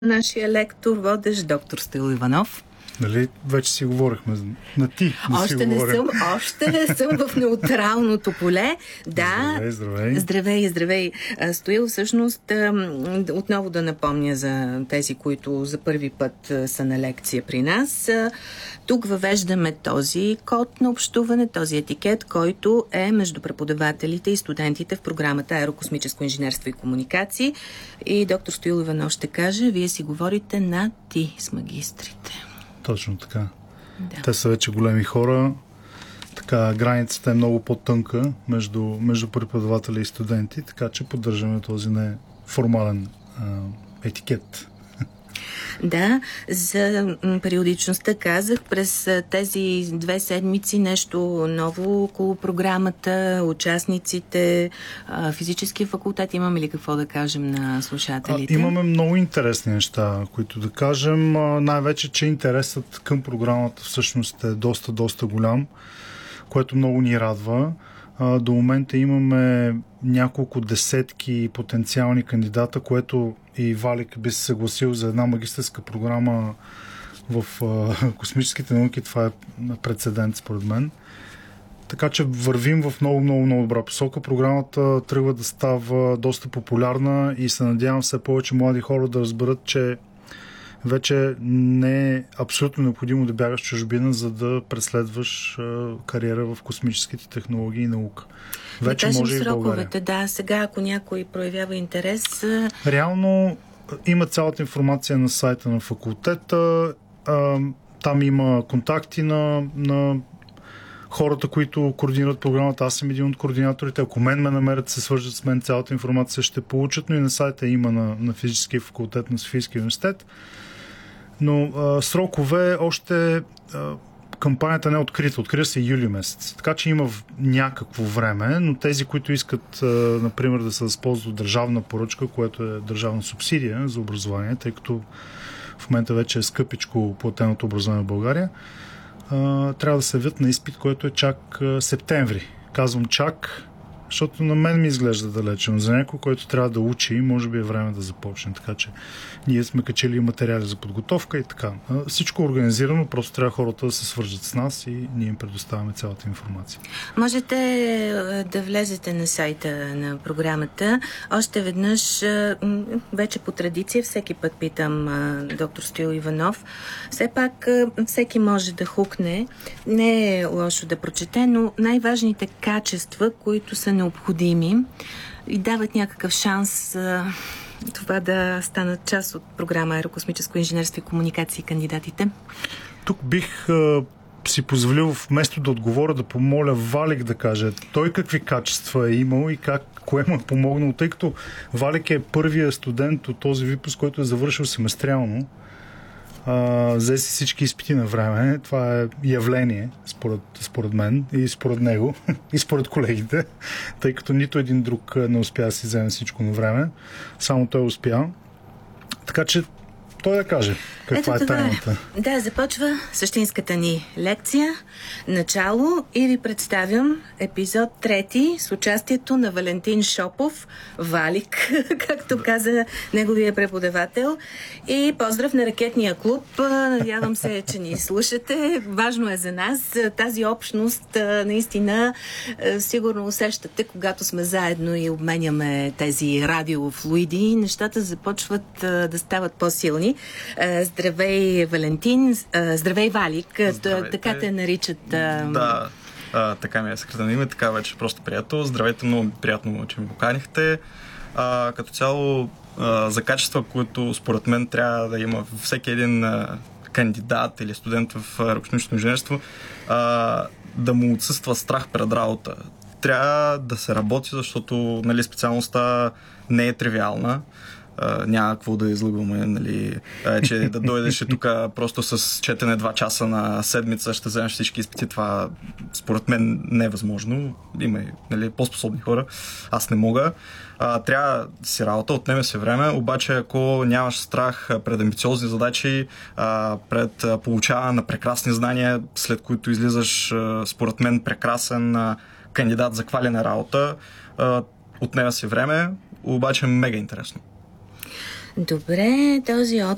Нашия лектор, водещ доктор Стоил Иванов. Нали, вече си говорихме на ти. Още не съм в неутралното поле. Да. Здравей. Стоил, всъщност, отново да напомня за тези, които за първи път са на лекция при нас. Тук въвеждаме този код на общуване, този етикет, който е между преподавателите и студентите в програмата Аерокосмическо инженерство и комуникации. И доктор Стоил Иванов ще каже, вие си говорите на ти с магистрите. Точно така. Да. Те са вече големи хора. Така, границата е много по-тънка между преподаватели и студенти, така че поддържаме този неформален етикет. Да, за периодичността казах, през тези 2 седмици нещо ново около програмата, участниците, физическия факултет. Имаме ли какво да кажем на слушателите? Имаме много интересни неща, които да кажем. Най-вече, че интересът към програмата всъщност е доста голям, което много ни радва. До момента имаме няколко десетки потенциални кандидата, което и Валик би се съгласил за една магистърска програма в космическите науки. Това е прецедент според мен. Така че вървим в много добра посока. Програмата тръгва да става доста популярна и се надявам все повече млади хора да разберат, че вече не е абсолютно необходимо да бягаш в чужбина, за да преследваш кариера в космическите технологии и наука. Вече да може и в България. Да, сега ако някой проявява интерес... Реално има цялата информация на сайта на факултета. Там има контакти на хората, които координират програмата. Аз съм един от координаторите. Ако ме намерят, се свържат с мен, цялата информация ще получат, но и на сайта има на физическия факултет на Софийския университет. Но срокове още кампанията не е открита. Открита се юли месец. Така че има някакво време, но тези, които искат, например, да се възползват от държавна поръчка, което е държавна субсидия за образование, тъй като в момента вече е скъпичко платеното образование в България, трябва да се явят на изпит, който е чак септември. Казвам чак, защото на мен ми изглежда далече, но за някой, който трябва да учи, може би е време да започне. Така че ние сме качили материали за подготовка и така. Всичко е организирано, просто трябва хората да се свържат с нас и ние им предоставяме цялата информация. Можете да влезете на сайта на програмата. Още веднъж, вече по традиция, всеки път питам доктор Стоил Иванов. Все пак всеки може да хукне. Не е лошо да прочете, но най-важните качества, които са необходими и дават някакъв шанс това да станат част от програма Аерокосмическо инженерство и комуникации кандидатите? Тук бих си позволил вместо да отговоря да помоля Валик да каже той какви качества е имал и кое му е помогнало, тъй като Валик е първият студент от този випуск, който е завършил семестриално. Взе си всички изпити на време. Това е явление, според мен и според него и според колегите, тъй като нито един друг не успя да си вземе всичко на време. Само той успя. Така че той да каже каква е тайната. Да, започва същинската ни лекция. Начало и ви представям епизод 3 с участието на Валентин Шопов, Валик, както каза неговия преподавател. И поздрав на Ракетния клуб. Надявам се, че ни слушате. Важно е за нас. Тази общност наистина сигурно усещате, когато сме заедно и обменяме тези радиофлуиди, нещата започват да стават по-силни. Здравей, Валентин. Здравей, Валик. Здравейте. Така те наричат. Да, така ми е съкратено име, така вече просто приятел. Здравейте, много приятно, че ми поканихте. Като цяло, за качества, които според мен трябва да има всеки един кандидат или студент в аерокосмическо инженерство, да му отсъства страх пред работа. Трябва да се работи, защото нали, специалността не е тривиална. Няма какво да излъгваме, нали, че да дойдеш тук просто с четене 2 часа на седмица, ще вземеш всички изпити. Това според мен не е възможно. Има и нали, по-способни хора. Аз не мога. Трябва да си работа, отнеме се време, обаче ако нямаш страх пред амбициозни задачи, пред получаване на прекрасни знания, след които излизаш, според мен, прекрасен кандидат за квалена работа, отнема се време, обаче мега интересно. Добре, този